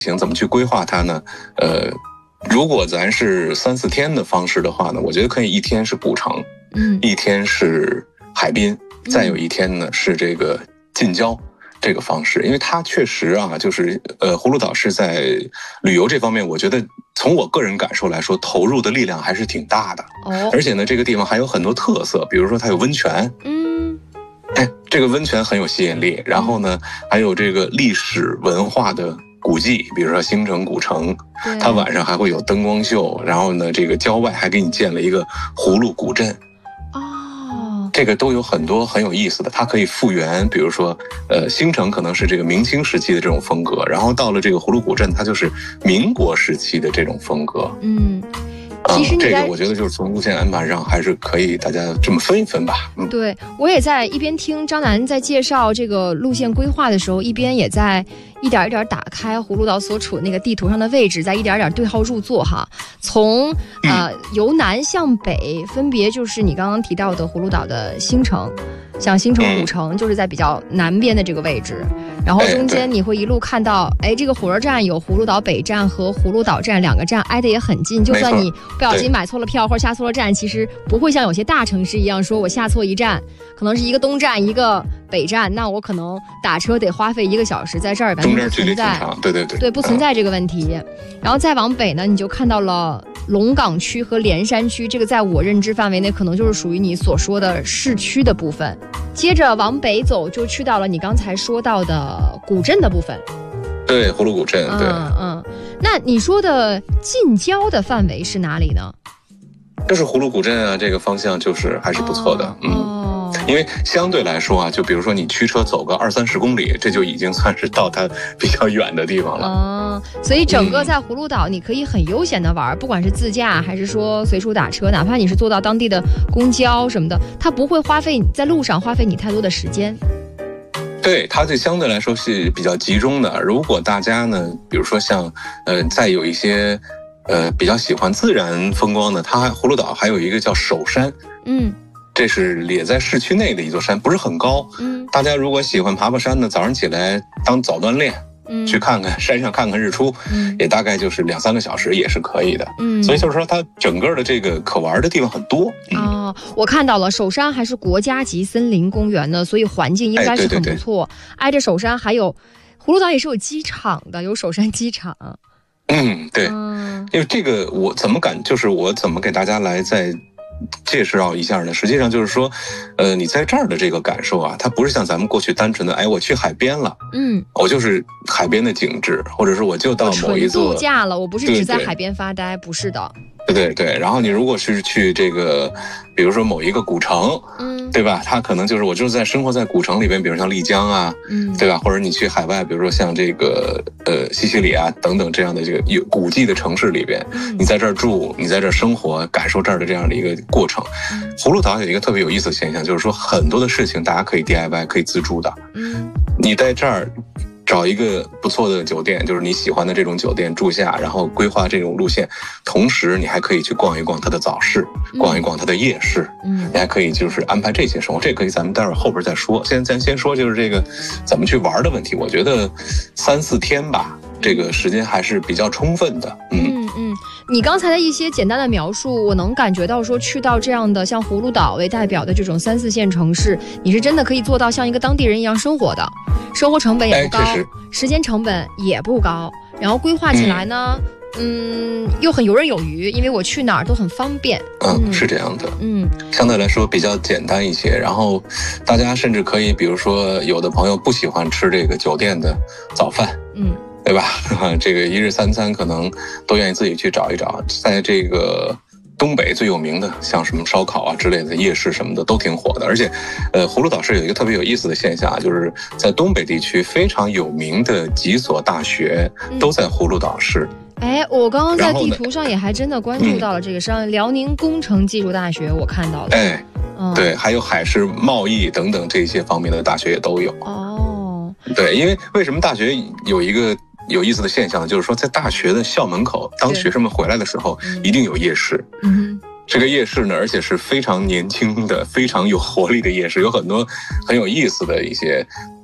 行怎么去规划它呢？如果咱是3、4天的方式的话呢，我觉得可以1天是古城，1天是海滨，再有1天呢是这个近郊这个方式，因为它确实啊，就是葫芦岛是在旅游这方面，我觉得从我个人感受来说，投入的力量还是挺大的。而且呢，这个地方还有很多特色，比如说它有温泉，这个温泉很有吸引力。然后呢，还有这个历史文化的古迹，比如说兴城古城，它晚上还会有灯光秀，然后呢，这个郊外还给你建了一个葫芦古镇。这个都有很多很有意思的，它可以复原，比如说，兴城可能是这个明清时期的这种风格，然后到了这个葫芦古镇，它就是民国时期的这种风格。其实这个我觉得就是从路线安排上还是可以大家这么分一分吧。 对，我也在一边听张楠在介绍这个路线规划的时候，一边也在一点一点打开葫芦岛所处的那个地图上的位置，在一点点对号入座哈。从由南向北，分别就是你刚刚提到的葫芦岛的兴城，像兴城古城就是在比较南边的这个位置，然后中间你会一路看到，这个火车站有葫芦岛北站和葫芦岛站2个站挨得也很近，就算你不小心买错了票或者下错了站，其实不会像有些大城市一样说我下错一站，可能是一个东站一个北站，那我可能打车得花费1个小时，在这儿完全不存在，对，不存在这个问题。然后再往北呢，你就看到了龙岗区和连山区，这个在我认知范围内可能就是属于你所说的市区的部分。接着往北走，就去到了你刚才说到的古镇的部分。 对，葫芦古镇。对， 那你说的近郊的范围是哪里呢？ 就是葫芦古镇啊，这个方向就是还是不错的。因为相对来说啊，就比如说你驱车走个20、30公里，这就已经算是到它比较远的地方了。 所以整个在葫芦岛，你可以很悠闲的玩，不管是自驾还是说随处打车，哪怕你是坐到当地的公交什么的，它不会在路上花费你太多的时间。 对，它就相对来说是比较集中的。如果大家呢，比如说像再有一些比较喜欢自然风光的，它葫芦岛还有一个叫首山。这是也在市区内的一座山，不是很高。大家如果喜欢爬山呢，早上起来当早锻炼，去看看山上看看日出，也大概就是2、3个小时也是可以的。所以就是说它整个的这个可玩的地方很多。 我看到了，首山还是国家级森林公园呢，所以环境应该是很不错。挨着首山还有葫芦岛也是有机场的，有首山机场。 对，因为这个我怎么给大家来再介绍一下呢？实际上就是说，你在这儿的这个感受啊，它不是像咱们过去单纯的，我去海边了，我就是海边的景致，或者是我就到某一座度假了，我不是只在海边发呆，不是的。 对，然后你如果是去这个，比如说某一个古城，对吧？它可能就是我就是生活在古城里边，比如像丽江啊，对吧？或者你去海外，比如说像这个西西里啊等等这样的这个有古迹的城市里边，你在这儿住，你在这儿生活，感受这儿的这样的一个过程。葫芦岛有一个特别有意思的现象，就是说很多的事情大家可以 DIY 可以自助的。你在这儿找一个不错的酒店，就是你喜欢的这种酒店住下，然后规划这种路线，同时你还可以去逛一逛它的早市，逛一逛它的夜市，你还可以就是安排这些生活，这可以咱们待会儿后边再说。现在咱先说就是这个怎么去玩的问题，我觉得3、4天吧，这个时间还是比较充分的。 你刚才的一些简单的描述，我能感觉到说去到这样的像葫芦岛为代表的这种3、4线城市，你是真的可以做到像一个当地人一样生活的，生活成本也不高，时间成本也不高，然后规划起来呢，又很游刃有余，因为我去哪儿都很方便。 是这样的。相对来说比较简单一些，然后大家甚至可以，比如说有的朋友不喜欢吃这个酒店的早饭，对吧？这个1日3餐可能都愿意自己去找一找，在这个东北最有名的像什么烧烤啊之类的夜市什么的都挺火的。而且葫芦岛市有一个特别有意思的现象，就是在东北地区非常有名的几所大学都在葫芦岛市。 我刚刚在地图上也还真的关注到了这个，像辽宁工程技术大学我看到了。 对，还有海事贸易等等这些方面的大学也都有。对，因为为什么大学有一个有意思的现象，就是说在大学的校门口，当学生们回来的时候，一定有夜市。这个夜市呢，而且是非常年轻的、非常有活力的夜市，有很多很有意思的一些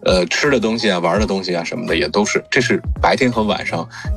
吃的东西啊、玩的东西啊什么的也都是，这是白天和晚上